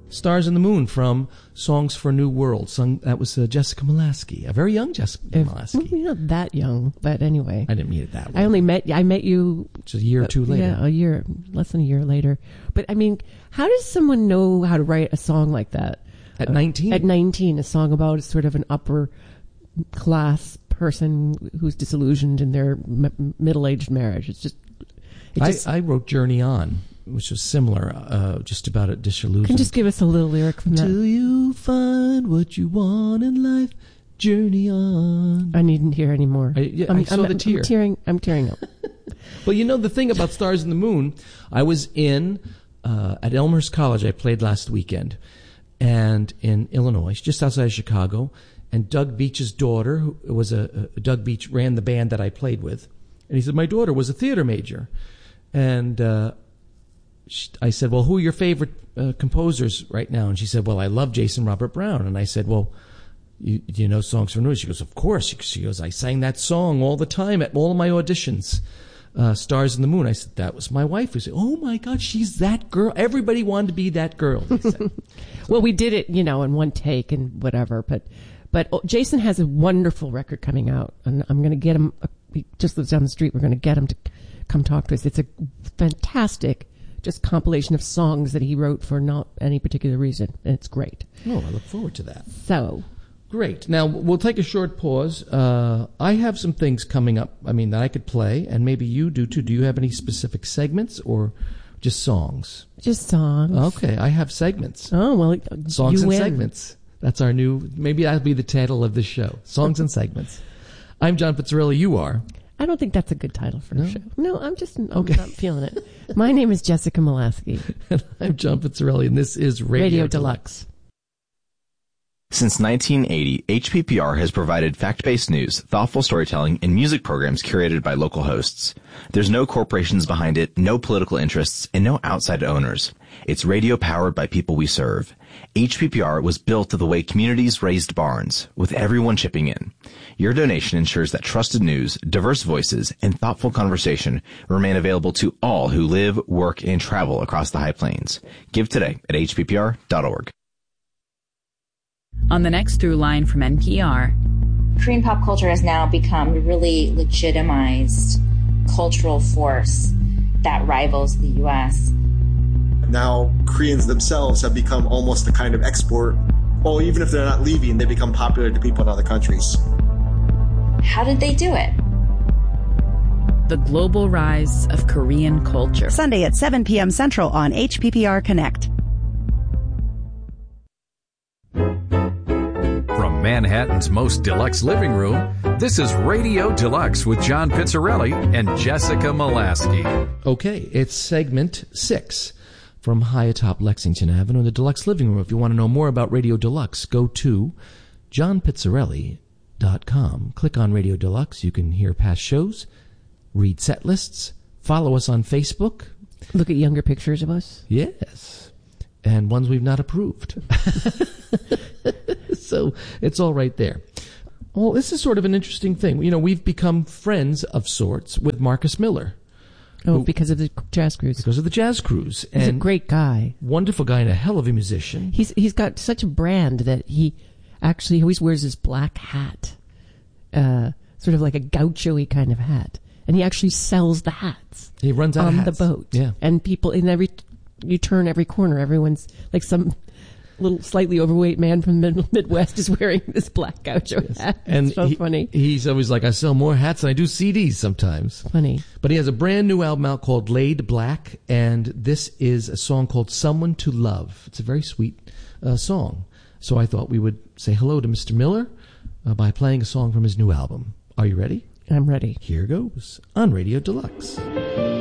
Stars in the Moon from Songs for a New World. That was Jessica Molaskey, a very young Jessica Molaskey. You're not that young, but anyway. I didn't mean it that way. I met you just a year or two later. Yeah, less than a year later. But I mean, how does someone know how to write a song like that? At 19? At 19, a song about sort of an upper class person who's disillusioned in their middle-aged marriage. I wrote Journey On, which was similar, just about a disillusion. Can you just give us a little lyric from that? Till you find what you want in life, journey on. I needn't hear any more. I saw the tear. I'm tearing up. Well, you know, the thing about Stars in the Moon, I was at Elmhurst College. I played last weekend, and in Illinois, just outside of Chicago, and Doug Beach's daughter, who was Doug Beach, ran the band that I played with, and he said, my daughter was a theater major. And I said, well, who are your favorite composers right now? And she said, well, I love Jason Robert Brown. And I said, well, do you know Songs for New World? She goes, of course. She goes, I sang that song all the time at all of my auditions, Stars in the Moon. I said, that was my wife. Who said, oh, my God, she's that girl. Everybody wanted to be that girl. Well, we did it, in one take and whatever. But Jason has a wonderful record coming out. And I'm going to get him. He just lives down the street. We're going to get him to come talk to us. It's a fantastic just compilation of songs that he wrote for not any particular reason, and it's great. Oh, I look forward to that. So great. Now we'll take a short pause. I have some things coming up, that I could play, and maybe you do too. Do you have any specific segments or just songs? Just songs. Okay, I have segments. Oh, well, songs and segments. That's our new, maybe that'll be the title of this show. Songs and segments. I'm John Pizzarelli. You are? I don't think that's a good title for the show. No, I'm not feeling it. My name is Jessica Molaskey. And I'm John Pizzarelli, and this is Radio Deluxe. Since 1980, HPPR has provided fact-based news, thoughtful storytelling, and music programs curated by local hosts. There's no corporations behind it, no political interests, and no outside owners. It's radio powered by people we serve. HPPR was built the way communities raised barns, with everyone chipping in. Your donation ensures that trusted news, diverse voices, and thoughtful conversation remain available to all who live, work, and travel across the High Plains. Give today at hppr.org. On the next Through Line from NPR, Korean pop culture has now become a really legitimized cultural force that rivals the U.S. Now Koreans themselves have become almost a kind of export. Well, even if they're not leaving, they become popular to people in other countries. How did they do it? The global rise of Korean culture. Sunday at 7 p.m. Central on HPPR Connect. From Manhattan's most deluxe living room, this is Radio Deluxe with John Pizzarelli and Jessica Molaskey. Okay, it's segment 6 from high atop Lexington Avenue in the Deluxe Living Room. If you want to know more about Radio Deluxe, go to johnpizzarelli.com. Click on Radio Deluxe. You can hear past shows, read set lists, follow us on Facebook. Look at younger pictures of us. Yes, and ones we've not approved. So it's all right there. Well, this is sort of an interesting thing. We've become friends of sorts with Marcus Miller. Oh, because of the Jazz Cruise. Because of the Jazz Cruise. He's a great guy. Wonderful guy and a hell of a musician. He's got such a brand that he actually always wears this black hat, sort of like a gaucho-y kind of hat. And he actually sells the hats. He runs out of hats. On the boat. Yeah. And people, you turn every corner, everyone's like some little slightly overweight man from the Midwest is wearing this black gaucho hat. And it's so funny. He's always like, I sell more hats than I do CDs sometimes. Funny. But he has a brand new album out called Laid Black, and this is a song called Someone to Love. It's a very sweet song. So I thought we would say hello to Mr. Miller by playing a song from his new album. Are you ready? I'm ready. Here goes on Radio Deluxe.